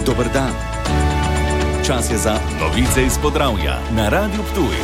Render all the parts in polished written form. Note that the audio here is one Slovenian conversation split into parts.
Dober dan. Čas je za novice iz Podravja na Radiu Ptuj.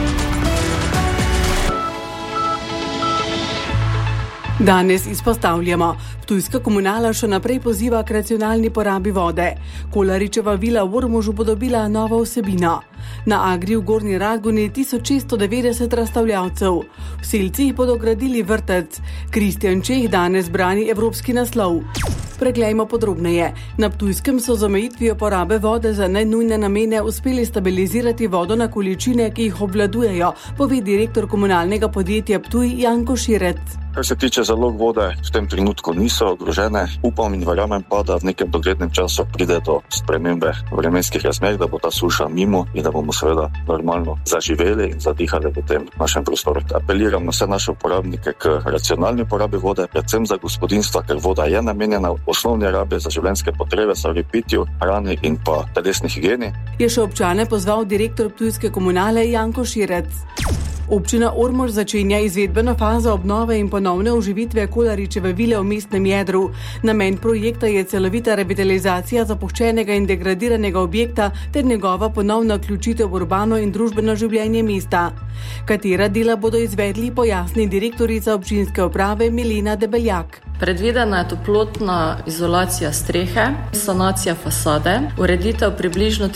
Danes izpostavljamo. Ptujska komunala še naprej poziva k racionalni porabi vode. Kolaričeva vila v Ormožu bo dobila novo vsebino. Na Agri v Gornji Radgoni 1690 razstavljavcev. V Selcih bodo gradili vrtec. Kristjan Čeh danes brani evropski naslov. Preglejmo podrobneje. Na Ptujskem so z omejitvijo porabe vode za nenujne namene uspeli stabilizirati vodo na količine, ki jih obvladujejo, pove direktor komunalnega podjetja Ptuj Janko Širec. Kar se tiče zalog vode, v tem trenutku niso ogrožene. Upam in verjamem pa, da v nekem doglednem času pride do spremembe vremenskih razmer, da bo ta suša mimo in da bomo seveda normalno zaživeli in zadihali v tem našem prostoru. Apeliram na vse naše uporabnike k racionalni porabi vode, predvsem za gospodinjstva, ker voda je namenjena osnovne rabe za življenjske potrebe, za pitju, hrani in pa telesni higieni. Je še občane pozval direktor Ptujske komunale Janko Širec. Občina Ormož začenja izvedbeno fazo obnove in ponovne oživitve Kolaričeve vile v mestnem jedru. Namen projekta je celovita revitalizacija zapuščenega in degradiranega objekta ter njegova ponovna vključitev v urbano in družbeno življenje mesta. Katera dela bodo izvedli, pojasni direktorica občinske uprave Milena Debeljak. Predvidena je toplotna izolacija strehe, sanacija fasade, ureditev približno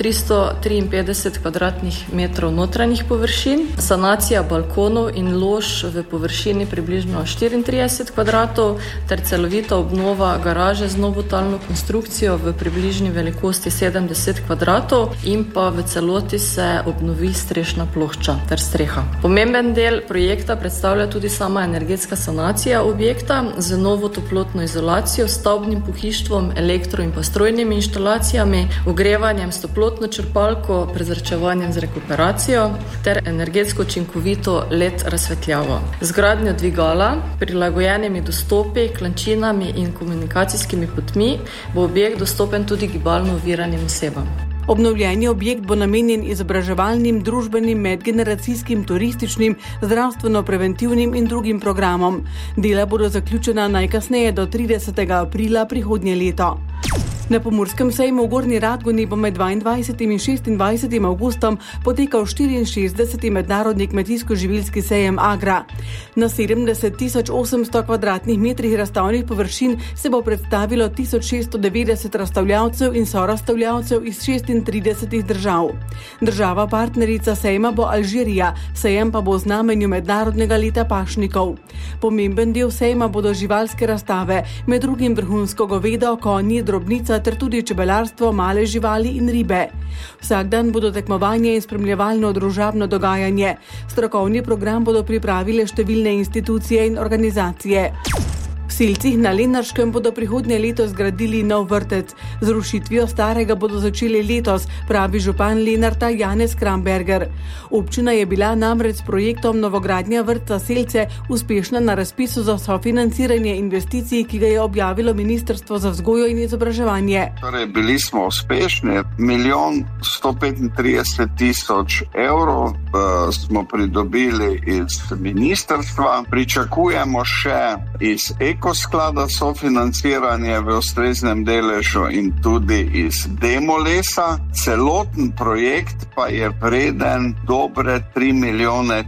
353 kvadratnih metrov notranjih površin, sanacija balkonov in lož v površini približno 34 kvadratov ter celovita obnova garaže z novotalno konstrukcijo v približni velikosti 70 kvadratov in pa v celoti se obnovi strešna plošča ter streha. Pomemben del projekta predstavlja tudi sama energetska sanacija objekta z novo toplotno izolacijo, stavbnim pohištvom, elektro- in pa strojnimi inštalacijami, ogrevanjem s toplotno črpalko, prezračevanjem z rekuperacijo ter energetsko učinkovito LED razsvetljavo. Zgradnjo dvigala, prilagojenimi dostopi, klančinami in komunikacijskimi potmi bo objekt dostopen tudi gibalno oviranim osebam. Obnovljeni objekt bo namenjen izobraževalnim, družbenim, medgeneracijskim, turističnim, zdravstveno-preventivnim in drugim programom. Dela bodo zaključena najkasneje do 30. aprila prihodnje leto. Na Pomurskem sejmu v Gornji Radgoni bo med 22. in 26. avgustom potekal 64. mednarodni kmetijsko-živilski sejem Agra. Na 70.800 kvadratnih metrih razstavnih površin se bo predstavilo 1690 razstavljavcev in sorazstavljavcev iz 36 držav. Država partnerica sejma bo Alžirija, sejem pa bo v znamenju mednarodnega leta pašnikov. Pomemben del sejma bodo živalske razstave, med drugim vrhunsko govedo, konji, drobnica ter tudi čebelarstvo, male živali in ribe. Vsak dan bodo tekmovanje in spremljevalno družabno dogajanje. Strokovni program bodo pripravile številne institucije in organizacije. V Selcih na Lenarškem bodo prihodnje leto zgradili nov vrtec. Z rušitvijo starega bodo začeli letos, pravi župan Lenarta Janez Kramberger. Občina je bila namreč s projektom novogradnja vrtca Selce uspešna na razpisu za sofinanciranje investicij, ki ga je objavilo Ministrstvo za vzgojo in izobraževanje. Torej, bili smo uspešni. 1 135 000 evrov smo pridobili iz ministrstva. Pričakujemo še iz Ekosklada sofinanciranje v ustreznem deležu in tudi iz Demolesa. Celoten projekt pa je vreden dobre 3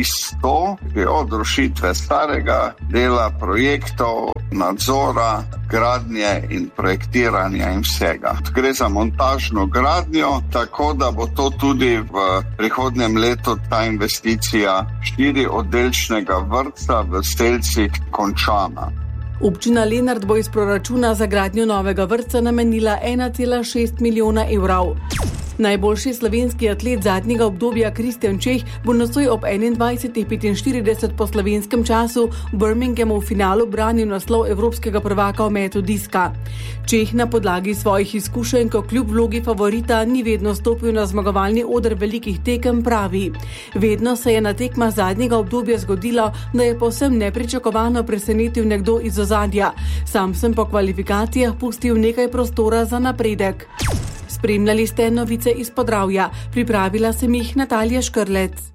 300 000 od rušitve starega dela projektov, nadzora, gradnje in projektiranja in vsega. Gre za montažno gradnjo, tako da bo to tudi v prihodnjem letu ta investicija 4-oddelčnega vrtca v Selcih končana. Občina Lenart bo iz proračuna za gradnjo novega vrtca namenila 1,6 milijona evrov. Najboljši slovenski atlet zadnjega obdobja Kristjan Čeh bo nocoj ob 21:45 po slovenskem času v Birminghamu v finalu branil naslov evropskega prvaka v metu diska. Čeh na podlagi svojih izkušenj, ko kljub vlogi favorita ni vedno stopil na zmagovalni oder velikih tekem, pravi: vedno se je na tekmah zadnjega obdobja zgodilo, da je povsem nepričakovano presenetil nekdo iz ozadja. Sam sem po kvalifikacijah pustil nekaj prostora za napredek. Spremljali ste novice iz Podravja. Pripravila sem jih Natalija Škrlec.